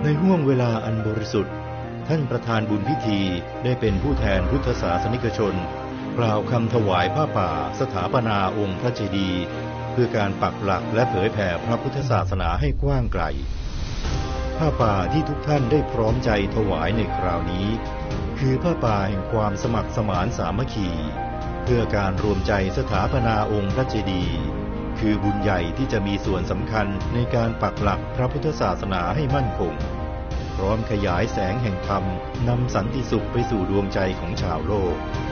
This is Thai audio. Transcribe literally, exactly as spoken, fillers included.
ในห้วงเวลาอันบริสุทธิ์ท่านประธานบุญพิธีได้เป็นผู้แทนพุทธศาสนิกชนกล่าวคำถวายผ้าป่าสถาปนาองค์พระเจดีย์เพื่อการปักหลักและเผยแผ่พระพุทธศาสนาให้กว้างไกลผ้าป่าที่ทุกท่านได้พร้อมใจถวายในคราวนี้คือผ้าป่าแห่งความสมัครสมานสามัคคีเพื่อการรวมใจสถาปนาองค์พระเจดีย์คือบุญใหญ่ที่จะมีส่วนสำคัญในการปักหลักพระพุทธศาสนาให้มั่นคงพร้อมขยายแสงแห่งธรรมนำสันติสุขไปสู่ดวงใจของชาวโลก